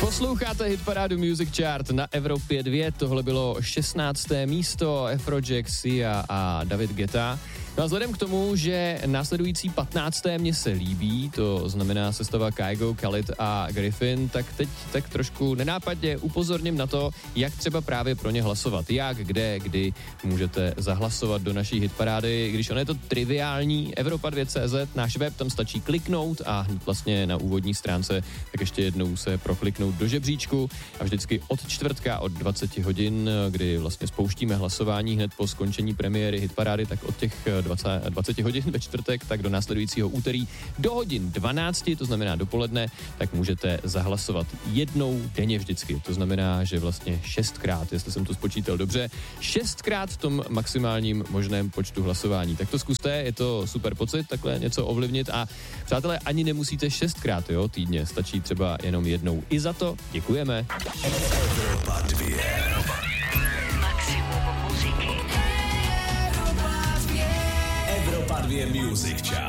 Posloucháte hitparádu Music Chart na Evropě 2, tohle bylo 16. místo, Afrojack, Sia a David Guetta. No a vzhledem k tomu, že následující 15. mě se líbí, to znamená sestava Kygo, Khalid a Griffin, tak teď tak trošku nenápadně upozorním na to, jak třeba právě pro ně hlasovat. Jak, kde, kdy můžete zahlasovat do naší hitparády. Když ono je to triviální, Evropa2.cz, náš web, tam stačí kliknout a hned vlastně na úvodní stránce tak ještě jednou se prokliknout do žebříčku a vždycky od čtvrtka od 20 hodin, kdy vlastně spouštíme hlasování hned po skončení premiéry hitparády, tak od těch 20 hodin ve čtvrtek, tak do následujícího úterý do hodin 12, to znamená dopoledne, tak můžete zahlasovat jednou denně vždycky. To znamená, že vlastně 6krát, jestli jsem to spočítal dobře, 6krát v tom maximálním možném počtu hlasování. Tak to zkuste, je to super pocit, takhle něco ovlivnit a přátelé, ani nemusíte 6krát, jo, týdně, stačí třeba jenom jednou. I za to děkujeme. Evropa 2. Maximum muziky. Evropa 2 Music Chart.